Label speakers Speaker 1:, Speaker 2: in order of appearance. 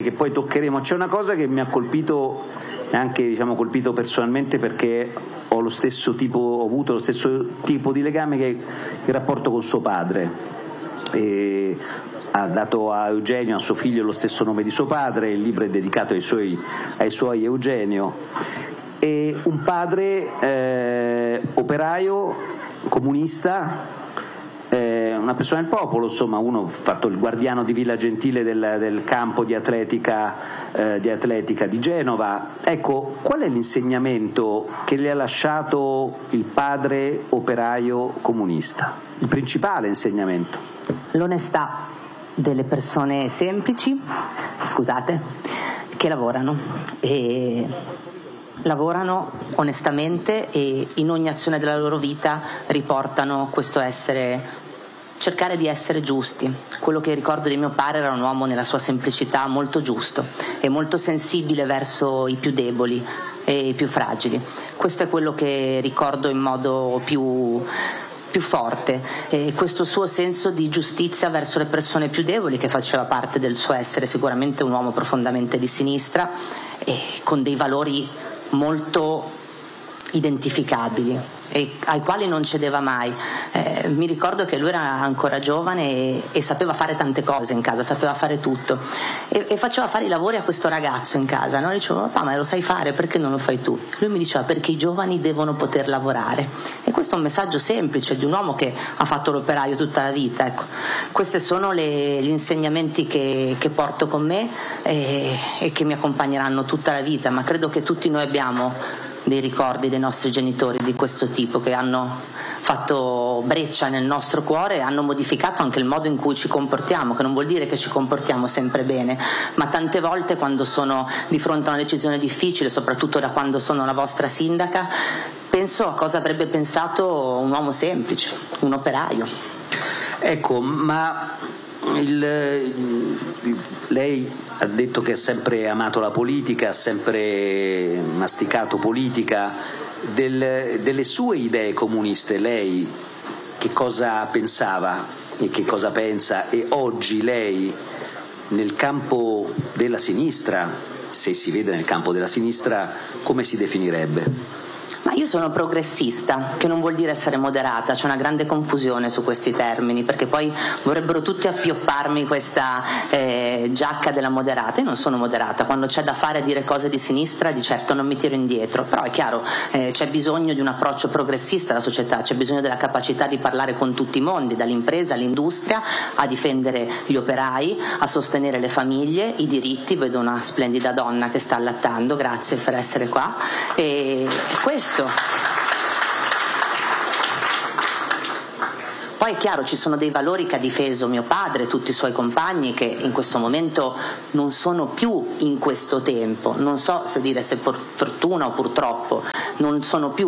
Speaker 1: che poi toccheremo. C'è una cosa che mi ha colpito, anche colpito personalmente, perché ho avuto lo stesso tipo di legame che il rapporto con suo padre. Ha dato a Eugenio, a suo figlio, lo stesso nome di suo padre, il libro è dedicato ai suoi Eugenio. E un padre operaio, comunista, una persona del popolo, insomma, uno fatto il guardiano di Villa Gentile del campo di atletica di Genova. Ecco, qual è l'insegnamento che le ha lasciato il padre operaio comunista? Il principale insegnamento?
Speaker 2: L'onestà delle persone semplici, che lavorano onestamente e in ogni azione della loro vita riportano questo cercare di essere giusti. Quello che ricordo di mio padre era un uomo nella sua semplicità molto giusto e molto sensibile verso i più deboli e i più fragili. Questo è quello che ricordo in modo più forte, e questo suo senso di giustizia verso le persone più deboli, che faceva parte del suo essere sicuramente un uomo profondamente di sinistra e con dei valori molto identificabili e ai quali non cedeva mai. Mi ricordo che lui era ancora giovane e sapeva fare tante cose in casa, sapeva fare tutto e faceva fare i lavori a questo ragazzo in casa, no? Io dicevo: papà, ma lo sai fare, perché non lo fai tu? Lui mi diceva: perché i giovani devono poter lavorare. E questo è un messaggio semplice di un uomo che ha fatto l'operaio tutta la vita. Ecco, questi sono gli insegnamenti che porto con me e che mi accompagneranno tutta la vita, ma credo che tutti noi abbiamo dei ricordi dei nostri genitori di questo tipo, che hanno fatto breccia nel nostro cuore e hanno modificato anche il modo in cui ci comportiamo, che non vuol dire che ci comportiamo sempre bene, ma tante volte quando sono di fronte a una decisione difficile, soprattutto da quando sono la vostra sindaca, penso a cosa avrebbe pensato un uomo semplice, un operaio.
Speaker 1: Ecco, ma lei ha detto che ha sempre amato la politica, ha sempre masticato politica. Delle sue idee comuniste lei che cosa pensava e che cosa pensa? E oggi lei, nel campo della sinistra, se si vede nel campo della sinistra, come si definirebbe?
Speaker 2: Ma io sono progressista, che non vuol dire essere moderata, c'è una grande confusione su questi termini, perché poi vorrebbero tutti appiopparmi questa giacca della moderata. Io non sono moderata, quando c'è da fare dire cose di sinistra di certo non mi tiro indietro, però è chiaro, c'è bisogno di un approccio progressista alla società, c'è bisogno della capacità di parlare con tutti i mondi, dall'impresa all'industria, a difendere gli operai, a sostenere le famiglie, i diritti. Vedo una splendida donna che sta allattando, grazie per essere qua, e questo. Poi è chiaro, ci sono dei valori che ha difeso mio padre, tutti i suoi compagni, che in questo momento non sono più in questo tempo, non so se dire se per fortuna o purtroppo non sono più